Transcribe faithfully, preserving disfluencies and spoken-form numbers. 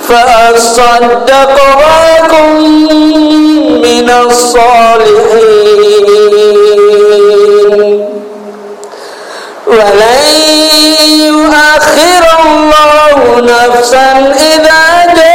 فأصدق وأكن من الصالحين ولن يؤخر الله نفسا إذا جاء